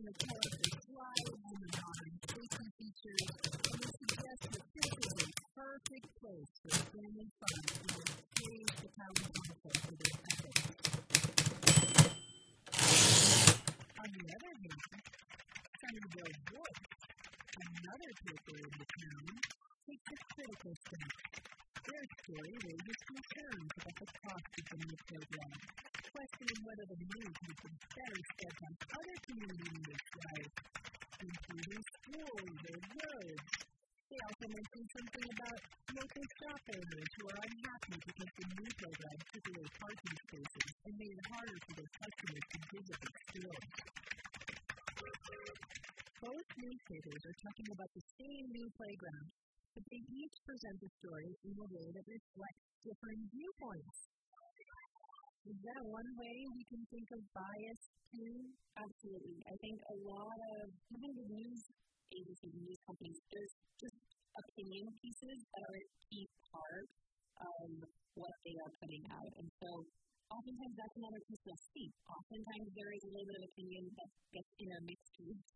want to tell us the slides and the non-safety features, and we suggest that this is a perfect place for family fun and to stage the common concept for their ethics. On the other hand, Sunnyvale Woods, another paper in the town, takes a critical stance. Their story raises concerns about the cost of the new program, questioning whether the money could be better spent on other community initiatives, including schools or roads. They also mention something about local shop owners who are unhappy because the new program took away parking spaces and made it harder for their customers to visit the stores. Both newspapers are talking about the same new playground, but they each present the story in a way that reflects different viewpoints. Is that one way we can think of bias too? Absolutely. I think a lot of, even the news agencies and news companies, there's just opinion pieces that are a key part of what they are putting out. And so oftentimes that's another piece we'll see. Oftentimes there is a little bit of opinion that gets intermixed with